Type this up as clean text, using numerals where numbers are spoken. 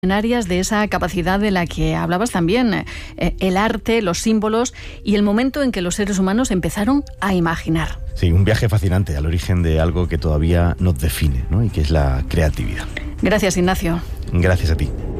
de esa capacidad de la que hablabas también, el arte, los símbolos y el momento en que los seres humanos empezaron a imaginar. Sí, un viaje fascinante al origen de algo que todavía nos define, ¿no? Y que es la creatividad. Gracias, Ignacio. Gracias a ti.